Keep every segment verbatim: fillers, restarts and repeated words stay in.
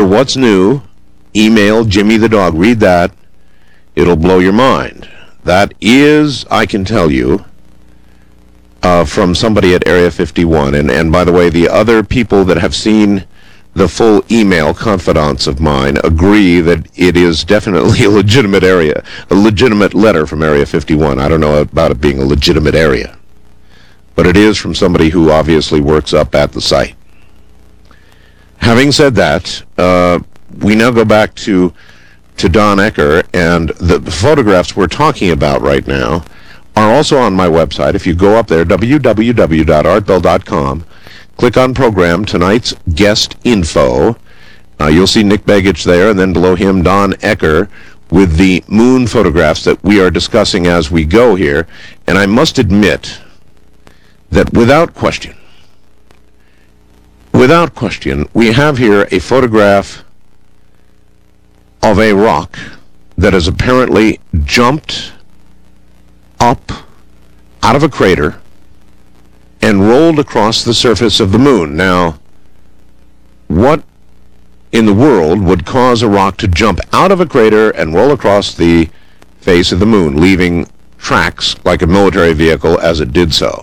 for what's new, email Jimmy the Dog. Read that. It'll blow your mind. That is, I can tell you, uh, from somebody at Area fifty-one. And, and by the way, the other people that have seen the full email, confidants of mine, agree that it is definitely a legitimate area, a legitimate letter from Area fifty-one. I don't know about it being a legitimate area, but it is from somebody who obviously works up at the site. Having said that, uh, we now go back to to Don Ecker, and the photographs we're talking about right now are also on my website. If you go up there, w w w dot art bell dot com, click on program, tonight's guest info, uh, you'll see Nick Begich there, and then below him, Don Ecker, with the moon photographs that we are discussing as we go here. And I must admit that without question, without question, we have here a photograph of a rock that has apparently jumped up out of a crater and rolled across the surface of the moon. Now, what in the world would cause a rock to jump out of a crater and roll across the face of the moon, leaving tracks like a military vehicle as it did so?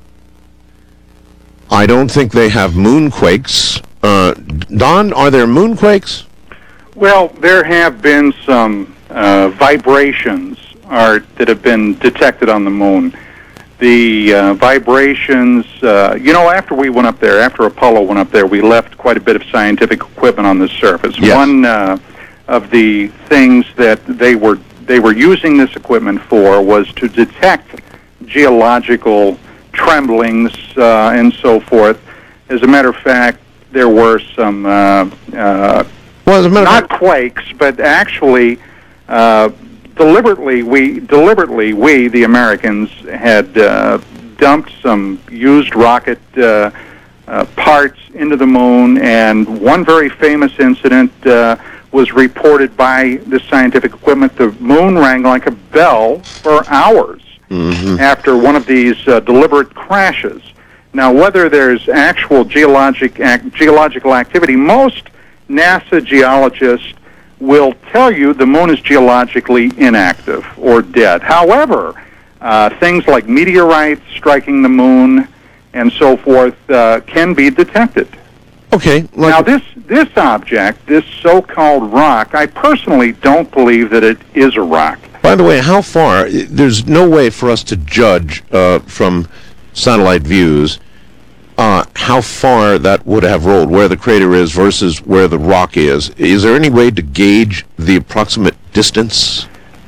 I don't think they have moonquakes. Uh, Don, are there moonquakes? Well, there have been some uh, vibrations are, that have been detected on the moon. The uh, vibrations, uh, you know, after we went up there, after Apollo went up there, we left quite a bit of scientific equipment on the surface. Yes. One uh, of the things that they were they were using this equipment for was to detect geological tremblings uh, and so forth. As a matter of fact, there were some uh, uh, well, as a matter not of fact, quakes, but actually uh, deliberately we deliberately we the Americans had uh, dumped some used rocket uh, uh, parts into the moon, and one very famous incident uh, was reported by this scientific equipment. The moon rang like a bell for hours mm-hmm. after one of these uh, deliberate crashes. Now, whether there's actual geologic ac- geological activity, most NASA geologists will tell you the moon is geologically inactive or dead. However, uh, things like meteorites striking the moon and so forth uh, can be detected. Okay. Like now, this this object, this so-called rock, I personally don't believe that it is a rock. By the way, how far? There's no way for us to judge uh, from satellite views uh, how far that would have rolled, where the crater is versus where the rock is. Is there any way to gauge the approximate distance?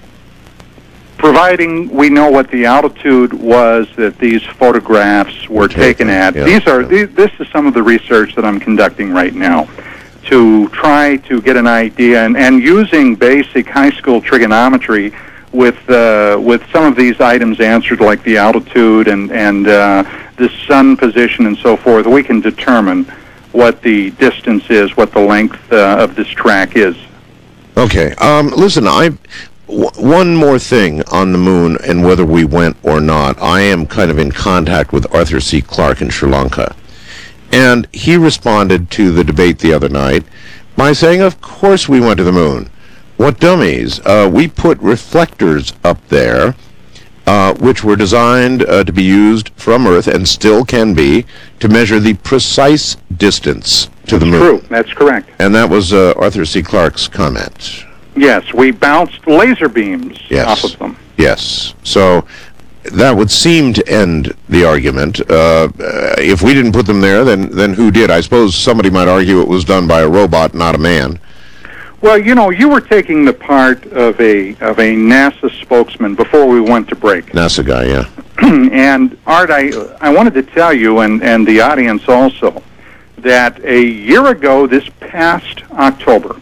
Providing we know what the altitude was that these photographs were taken, taken at. Yeah, these are yeah. these, this is some of the research that I'm conducting right now to try to get an idea, and, and using basic high school trigonometry with uh, with some of these items answered, like the altitude and and uh, the sun position and so forth, we can determine what the distance is, what the length uh, of this track is. Okay. Um, listen, I w- one more thing on the moon and whether we went or not. I am kind of in contact with Arthur C. Clarke in Sri Lanka, and he responded to the debate the other night by saying, "Of course we went to the moon. What dummies. Uh, we put reflectors up there, uh, which were designed uh, to be used from Earth, and still can be, to measure the precise distance to the moon." True, that's correct. And that was uh, Arthur C. Clarke's comment. Yes, we bounced laser beams Yes. off of them. Yes. So that would seem to end the argument. Uh, uh, if we didn't put them there, then, then who did? I suppose somebody might argue it was done by a robot, not a man. Well, you know, you were taking the part of a of a NASA spokesman before we went to break. NASA guy, yeah. And, Art, I, I wanted to tell you, and, and the audience also, that a year ago this past October,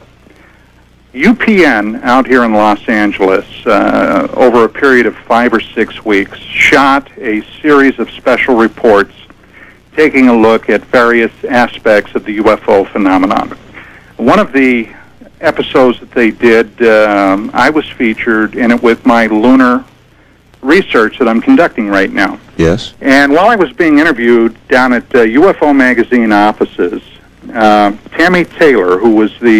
U P N out here in Los Angeles, uh, over a period of five or six weeks, shot a series of special reports taking a look at various aspects of the U F O phenomenon. One of the episodes that they did, um, I was featured in it with my lunar research that I'm conducting right now. Yes. And while I was being interviewed down at uh, U F O Magazine offices, uh, Tammy Taylor, who was the